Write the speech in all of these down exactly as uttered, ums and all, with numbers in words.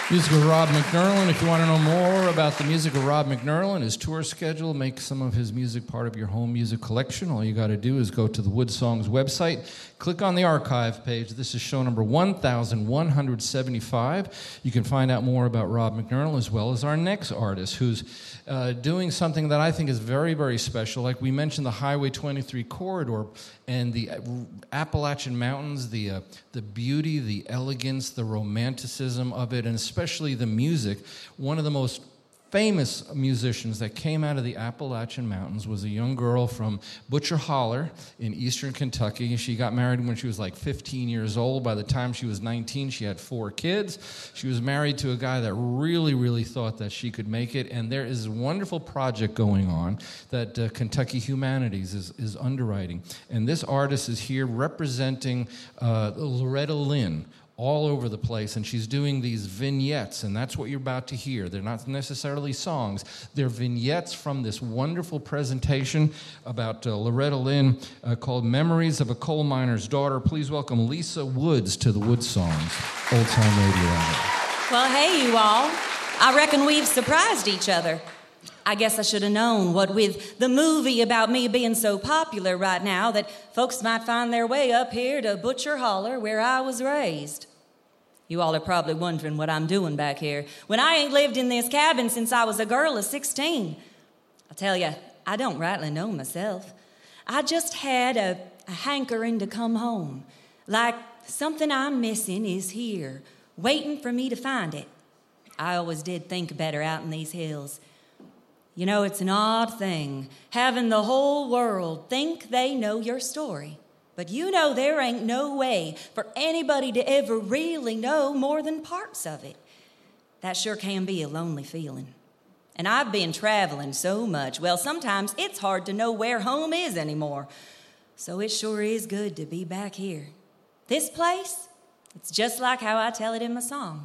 Music of Rob McNerlin. If you want to know more about the music of Rob McNerlin, his tour schedule, make some of his music part of your home music collection, all you got to do is go to the Wood Songs website, click on the archive page. This is show number one thousand one hundred seventy-five. You can find out more about Rob McNerlin as well as our next artist, who's uh, doing something that I think is very, very special. Like we mentioned, the Highway twenty-three corridor and the Appalachian Mountains, the uh, the beauty, the elegance, the romanticism of it, and especially the music. One of the most famous musicians that came out of the Appalachian Mountains was a young girl from Butcher Holler in eastern Kentucky. She got married when she was like fifteen years old. By the time she was nineteen, she had four kids. She was married to a guy that really, really thought that she could make it. And there is a wonderful project going on that uh, Kentucky Humanities is, is underwriting. And this artist is here representing uh, Loretta Lynn all over the place, and she's doing these vignettes, and that's what you're about to hear. They're not necessarily songs. They're vignettes from this wonderful presentation about uh, Loretta Lynn uh, called Memories of a Coal Miner's Daughter. Please welcome Lisa Woods to the Wood Songs Old Time Radio Hour. Well, hey, you all. I reckon we've surprised each other. I guess I should have known, what with the movie about me being so popular right now, that folks might find their way up here to Butcher Holler, where I was raised. You all are probably wondering what I'm doing back here, when I ain't lived in this cabin since I was a girl of sixteen. I tell you, I don't rightly know myself. I just had a, a hankering to come home, like something I'm missing is here, waiting for me to find it. I always did think better out in these hills. You know, it's an odd thing, having the whole world think they know your story. But you know there ain't no way for anybody to ever really know more than parts of it. That sure can be a lonely feeling. And I've been traveling so much, well, sometimes it's hard to know where home is anymore. So it sure is good to be back here. This place, it's just like how I tell it in my song.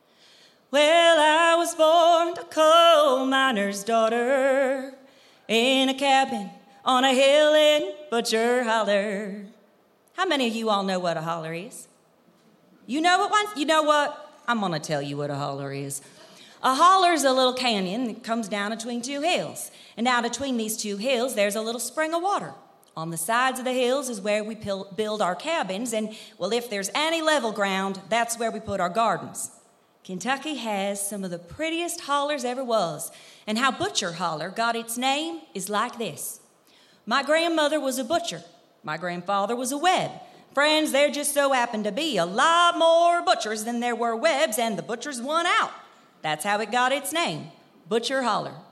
Well, I was born a coal miner's daughter in a cabin on a hill in Butcher Holler. How many of you all know what a holler is? You know it once? You know what? I'm going to tell you what a holler is. A holler's a little canyon that comes down between two hills. And now between these two hills, there's a little spring of water. On the sides of the hills is where we build our cabins. And, well, if there's any level ground, that's where we put our gardens. Kentucky has some of the prettiest hollers ever was. And how Butcher Holler got its name is like this. My grandmother was a butcher. My grandfather was a web. Friends, there just so happened to be a lot more butchers than there were webs, and the butchers won out. That's how it got its name, Butcher Holler.